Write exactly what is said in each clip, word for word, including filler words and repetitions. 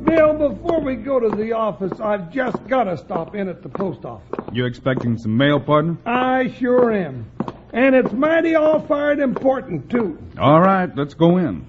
Bill, before we go to the office, I've just got to stop in at the post office. You expecting some mail, partner? I sure am. And it's mighty all-fired important, too. All right, let's go in.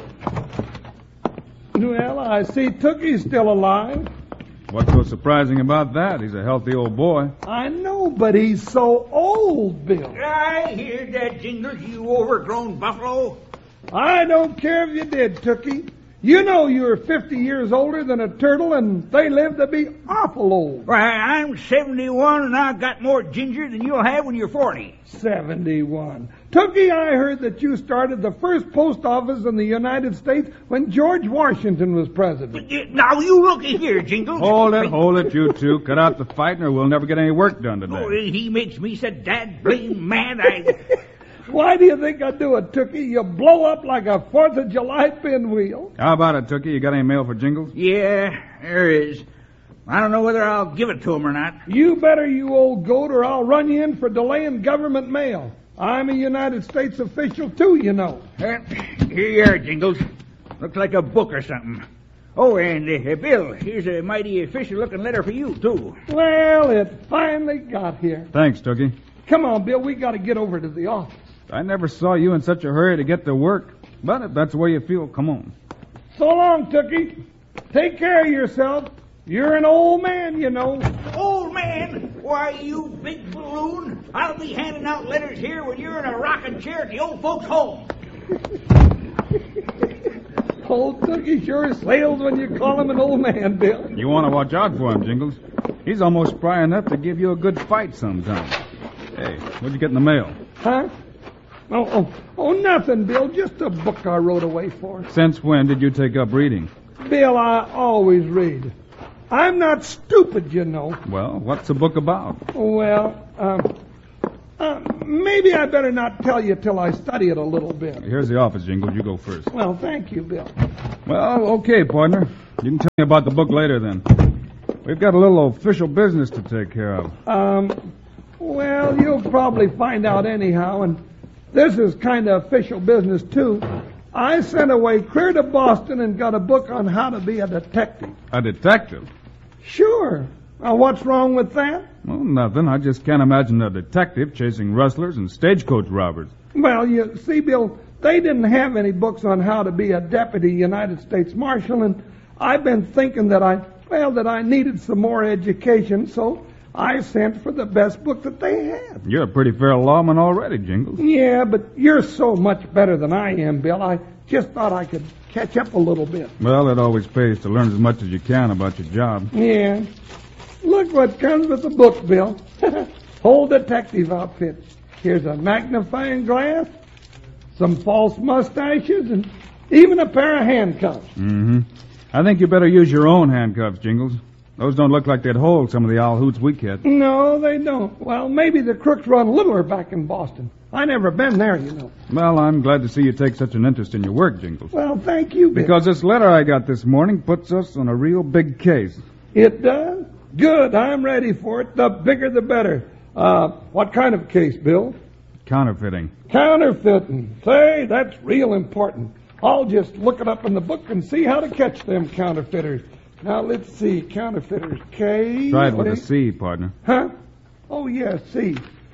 Well, I see Tookie's still alive. What's so surprising about that? He's a healthy old boy. I know, but he's so old, Bill. I hear that, Jingles, you overgrown buffalo. I don't care if you did, Tookie. You know you're fifty years older than a turtle, and they live to be awful old. Why, I'm seventy-one, and I've got more ginger than you'll have when you're forty. seventy-one. Tookie, I heard that you started the first post office in the United States when George Washington was president. Now, you looky here, Jingles. Hold it, hold it, you two. Cut out the fighting or we'll never get any work done today. Oh, he makes me so dad blame mad. I... Why do you think I do it, Tookie? You blow up like a Fourth of July pinwheel. How about it, Tookie? You got any mail for Jingles? Yeah, there is. I don't know whether I'll give it to him or not. You better, you old goat, or I'll run you in for delaying government mail. I'm a United States official, too, you know. Uh, here you are, Jingles. Looks like a book or something. Oh, and, uh, Bill, here's a mighty official-looking letter for you, too. Well, it finally got here. Thanks, Tookie. Come on, Bill, we got to get over to the office. I never saw you in such a hurry to get to work. But if that's the way you feel, come on. So long, Tookie. Take care of yourself. You're an old man, you know. Old man? Why, you big balloon. I'll be handing out letters here when you're in a rocking chair at the old folks' home. Old Tookie sure sails when you call him an old man, Bill. You want to watch out for him, Jingles. He's almost spry enough to give you a good fight sometime. Hey, what'd you get in the mail? Huh? Oh, oh, oh, nothing, Bill. Just a book I wrote away for. Since when did you take up reading? Bill, I always read. I'm not stupid, you know. Well, what's the book about? Well, um, uh, maybe I better not tell you till I study it a little bit. Here's the office, Jingles. You go first. Well, thank you, Bill. Well, okay, partner. You can tell me about the book later, then. We've got a little official business to take care of. Um, well, you'll probably find out anyhow, and this is kind of official business, too. I sent away clear to Boston and got a book on how to be a detective. A detective? Sure. Now, what's wrong with that? Well, nothing. I just can't imagine a detective chasing rustlers and stagecoach robbers. Well, you see, Bill, they didn't have any books on how to be a deputy United States Marshal, and I've been thinking that I, well, that I needed some more education, so I sent for the best book that they had. You're a pretty fair lawman already, Jingles. Yeah, but you're so much better than I am, Bill. I just thought I could catch up a little bit. Well, it always pays to learn as much as you can about your job. Yeah. Look what comes with the book, Bill. Whole detective outfit. Here's a magnifying glass, some false mustaches, and even a pair of handcuffs. Mm-hmm. I think you better use your own handcuffs, Jingles. Those don't look like they'd hold some of the owl hoots we catch. No, they don't. Well, maybe the crooks run littler back in Boston. I never been there, you know. Well, I'm glad to see you take such an interest in your work, Jingles. Well, thank you, Bill. Because this letter I got this morning puts us on a real big case. It does? Good. I'm ready for it. The bigger the better. Uh, what kind of case, Bill? Counterfeiting. Counterfeiting. Say, that's real important. I'll just look it up in the book and see how to catch them counterfeiters. Now, let's see. Counterfeiters. K... Try it with a C, partner. Huh? Oh, yes, C.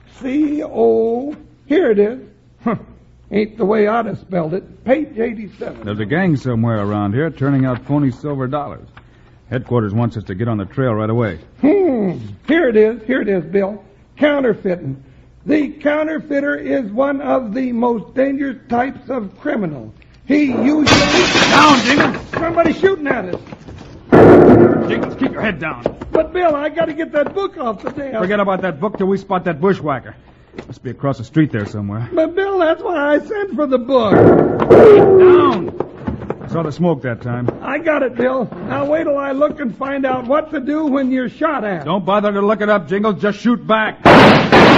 C O... Here it is. Huh. Ain't the way I'd have spelled it. Page eighty-seven. There's a gang somewhere around here turning out phony silver dollars. Headquarters wants us to get on the trail right away. Hmm. Here it is. Here it is, Bill. Counterfeiting. The counterfeiter is one of the most dangerous types of criminal. He usually... Down, Jingles! Somebody's shooting at us. Jingles, keep your head down. But, Bill, I got to get that book off the desk. Forget about that book till we spot that bushwhacker. Must be across the street there somewhere. But, Bill, that's why I sent for the book. Down! I saw the smoke that time. I got it, Bill. Now wait till I look and find out what to do when you're shot at. Don't bother to look it up, Jingles. Just shoot back.